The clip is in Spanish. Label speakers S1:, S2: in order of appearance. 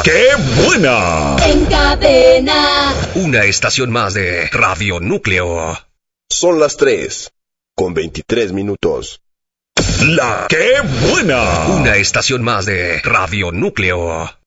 S1: ¡Qué buena!
S2: En Cadena.
S3: Una estación más de Radio Núcleo.
S4: Son las 3:23.
S1: ¡La Qué buena!
S3: Una estación más de Radio Núcleo.